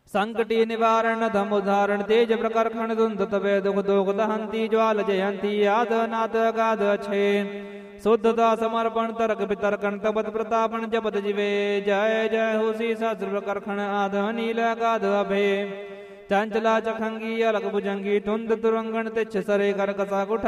संकटी निवारण धम उदाहरण तेज प्रकर्षण धुंध तवे दुख दोख दहंती ज्वाल जयंती आद नाद अगाध छे शुद्धता समर्पण तर्क वितर्कण तपत प्रतापन जपत जिवे जय जय हुसी सहस्र प्रकर्षण आद नील अगाध अभे चंचला चखंगी अलग भुजंगी तुंद तुरंगण तिच्छ सरे कर कसा कुठ